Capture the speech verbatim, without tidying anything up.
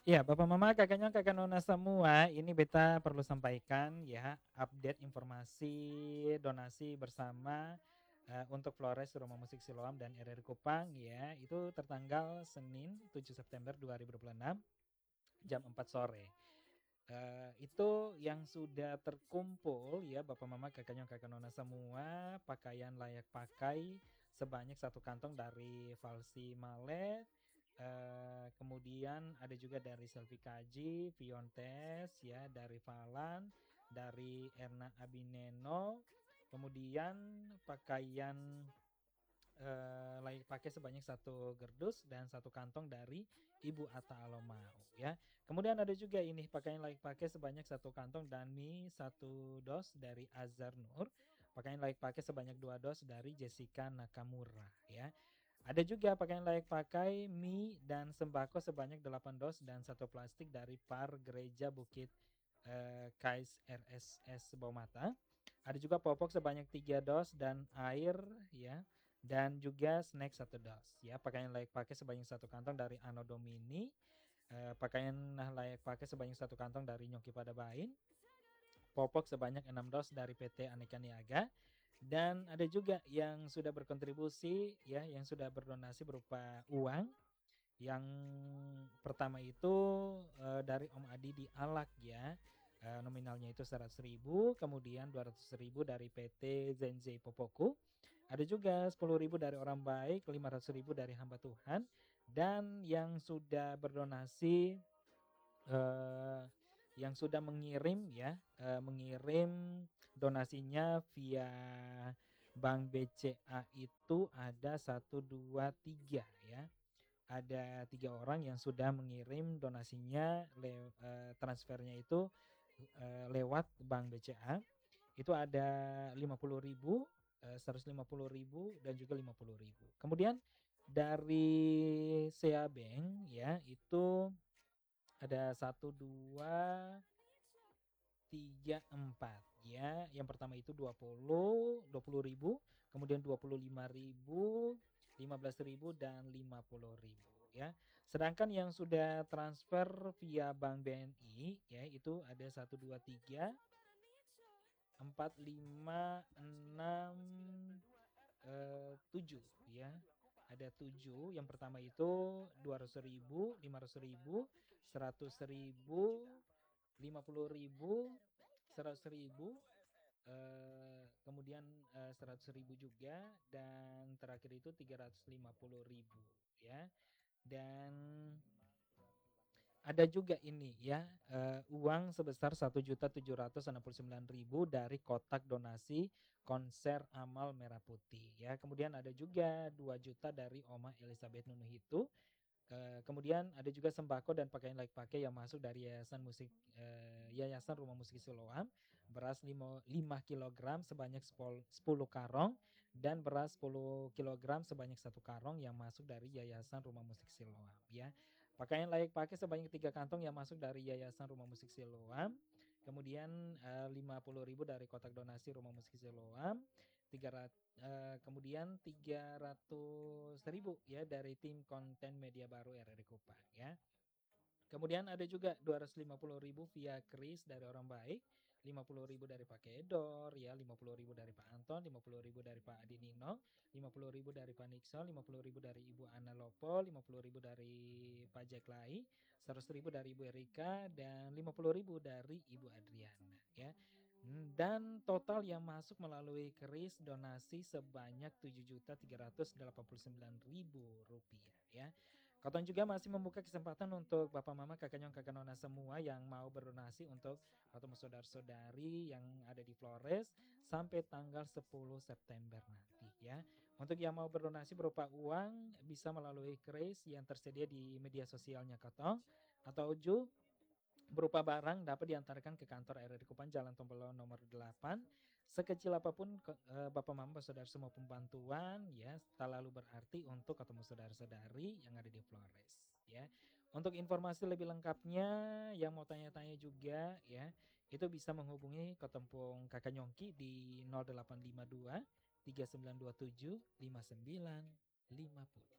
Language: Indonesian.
Iya, Bapak Mama, Kakak Nyong, Kakak Nona semua, ini beta perlu sampaikan ya, update informasi donasi bersama eh, untuk Flores Rumah Musik Siloam dan R R Kupang ya, itu tertanggal Senin tujuh September dua ribu dua puluh enam jam empat sore. Eh, itu yang sudah terkumpul ya Bapak Mama, Kakak Nyong, Kakak Nona semua, pakaian layak pakai sebanyak satu kantong dari Falsi Malet. Eh, kemudian ada juga dari Selfie Kaji, Fiontes ya, dari Falan, dari Erna Abineno. Kemudian pakaian eh, layak pakai sebanyak satu gerdus dan satu kantong dari Ibu Atta Alomau ya. Kemudian ada juga ini pakaian layak pakai sebanyak satu kantong dan mie satu dos dari Azhar Nur. Pakaian layak pakai sebanyak dua dos dari Jessica Nakamura ya. Ada juga pakaian layak pakai mie dan sembako sebanyak delapan dos dan satu plastik dari Par Gereja Bukit eh, Kais R S S Baumata. Ada juga popok sebanyak tiga dos dan air ya, dan juga snack satu dos ya. Pakaian layak pakai sebanyak satu kantong dari Ano Domini. Eh, pakaian layak pakai sebanyak satu kantong dari Nyoki Padabain. Popok sebanyak enam dos dari P T Aneka Niaga. Dan ada juga yang sudah berkontribusi ya, yang sudah berdonasi berupa uang. Yang pertama itu eh, dari Om Adi di Alak ya. Eh, nominalnya itu seratus ribu, kemudian dua ratus ribu dari P T Zenzi Popoku. Ada juga sepuluh ribu dari orang baik, lima ratus ribu dari hamba Tuhan, dan yang sudah berdonasi eh, yang sudah mengirim ya, eh, mengirim donasinya via Bank B C A itu ada satu dua tiga ya. Ada tiga orang yang sudah mengirim donasinya le, eh, transfernya itu eh, lewat Bank B C A. Itu ada lima puluh ribu, eh, seratus lima puluh ribu dan juga lima puluh ribu. Kemudian dari Sea Bank ya itu ada satu dua tiga empat ya. Yang pertama itu dua puluh dua puluh ribu, kemudian dua puluh lima ribu, lima belas ribu dan lima puluh ribu ya. Sedangkan yang sudah transfer via Bank B N I ya itu ada satu dua tiga empat lima enam eh, tujuh ya. Ada tujuh. Yang pertama itu dua ratus ribu, lima ratus ribu, seratus ribu, lima puluh ribu, seratus ribu, eh, kemudian eh, seratus ribu juga, dan terakhir itu tiga ratus lima puluh ribu ya. Dan ada juga ini ya, eh, uang sebesar satu juta tujuh ratus enam puluh sembilan ribu dari kotak donasi konser Amal Merah Putih ya. Kemudian ada juga dua juta dari Oma Elizabeth Nunuhitu. Ke- kemudian ada juga sembako dan pakaian layak pakai yang masuk dari Yayasan Musik eh, Yayasan Rumah Musik Siloam, beras lima, lima kilogram sebanyak sepuluh karung, dan beras sepuluh kilogram sebanyak satu karung yang masuk dari Yayasan Rumah Musik Siloam ya. Pakaian layak pakai sebanyak tiga kantong yang masuk dari Yayasan Rumah Musik Siloam. Kemudian eh, lima puluh ribu dari kotak donasi Rumah Musik Siloam. tiga ratus Uh, kemudian tiga ratus ribu ya dari tim konten media baru R R Kupang ya. Kemudian ada juga dua ratus lima puluh ribu via Kris dari orang baik, lima puluh ribu dari Pak Kedor ya, lima puluh ribu dari Pak Anton, lima puluh ribu dari Pak Adi Nino, lima puluh ribu dari Pak Nixon, lima puluh ribu dari Ibu Ana Lopo, lima puluh ribu dari Pak Jack Lai, seratus ribu dari Ibu Erika, dan lima puluh ribu dari Ibu Adriana ya. Dan total yang masuk melalui Kris donasi sebanyak tujuh juta tiga ratus delapan puluh sembilan ribu rupiah ya. Koton juga masih membuka kesempatan untuk Bapak Mama, Kakak Nyong, Kakak Nona semua yang mau berdonasi untuk ketemu saudara-saudari yang ada di Flores sampai tanggal sepuluh September nanti ya. Untuk yang mau berdonasi berupa uang bisa melalui Kris yang tersedia di media sosialnya Kotong, atau Uju berupa barang dapat diantarkan ke kantor R R Kupang Jalan Tompelon nomor delapan. Sekecil apapun eh, Bapak Mama saudara semua pembantuan ya tak lalu berarti untuk ketemu saudara-saudari yang ada di Flores ya. Untuk informasi lebih lengkapnya yang mau tanya-tanya juga ya, itu bisa menghubungi Ketempung Kakak Nyongki di nol delapan lima dua tiga sembilan dua tujuh lima sembilan lima nol.